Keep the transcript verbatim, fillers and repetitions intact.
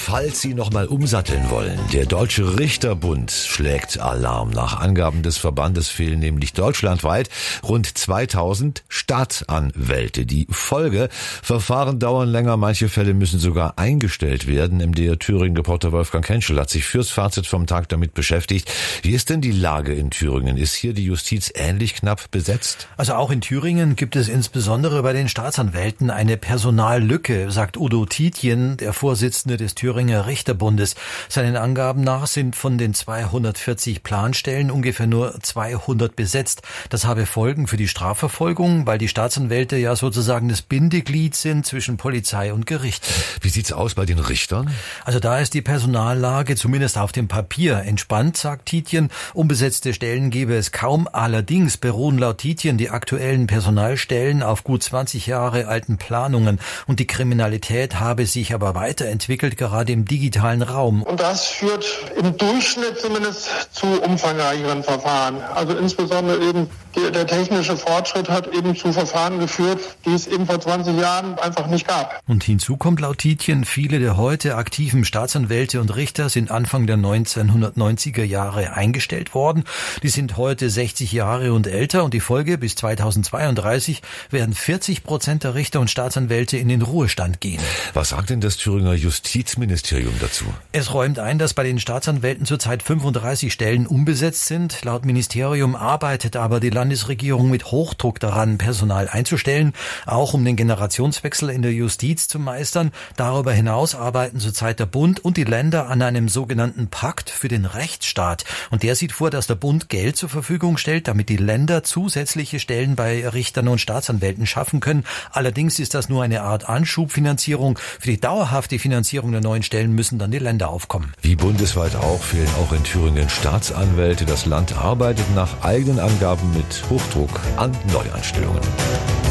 falls Sie noch mal umsatteln wollen. Der Deutsche Richterbund schlägt Alarm. Nach Angaben des Verbandes fehlen nämlich deutschlandweit rund zweitausend Staatsanwälte. Die Folge: Verfahren dauern länger, manche Fälle müssen sogar eingestellt werden. M D R Thüringen-Reporter Wolfgang Kenschel hat sich fürs Fazit vom Tag damit beschäftigt. Wie ist denn die Lage in Thüringen? Ist hier die Justiz ähnlich knapp besetzt? Also auch in Thüringen gibt es insbesondere bei den Staatsanwälten eine Personallücke, sagt Udo Tietjen, der Vorsitzende des Thüringer Richterbundes. Seinen Angaben nach sind von den zweihundertvierzig Planstellen ungefähr nur zweihundert besetzt. Das habe Folgen für die Strafverfolgung, weil die Staatsanwälte ja sozusagen das Bindeglied sind zwischen Polizei und Gericht. Wie sieht's aus bei den Richtern? Also da ist die Personallage zumindest auf dem Papier entspannt, sagt Tietjen. Unbesetzte Stellen gebe es kaum. Allerdings beruhen laut Tietjen die aktuellen Personalstellen auf gut zwanzig Jahre alten Planungen. Und die Kriminalität habe sich aber weiterentwickelt, gerade im digitalen Raum. Und das führt im Durchschnitt zumindest zu umfangreicheren Verfahren. Also insbesondere eben die, der technische Fortschritt hat eben zu Verfahren geführt, die es eben vor zwanzig Jahren einfach nicht gab. Und hinzu kommt laut Tietjen, viele der heute aktiven Staatsanwälte und Richter sind Anfang der neunzehnhundertneunziger Jahre eingestellt worden. Die sind heute sechzig Jahre und älter und die Folge: bis zweitausendzweiunddreißig werden vierzig Prozent der Richter und Staatsanwälte in den Ruhestand gehen. Was sagt denn das Thüringer Justizministerium dazu? Es räumt ein, dass bei den Staatsanwälten zurzeit fünfunddreißig Stellen unbesetzt sind. Laut Ministerium arbeitet aber die Landesregierung mit Hochdruck daran, Personal einzustellen, auch um den Generationswechsel in der Justiz zu meistern. Darüber hinaus arbeiten zurzeit der Bund und die Länder an einem sogenannten Pakt für den Rechtsstaat. Und der sieht vor, dass der Bund Geld zur Verfügung stellt, damit die Länder zusätzliche Stellen bei Richtern und Staatsanwälten schaffen können. Allerdings ist das nur eine Art Anschubfinanzierung. Für die dauerhafte Finanzierung der neuen Stellen müssen dann die Länder aufkommen. Wie bundesweit auch fehlen auch in Thüringen Staatsanwälte. Das Land arbeitet nach eigenen Angaben mit Hochdruck an Neuanstellungen.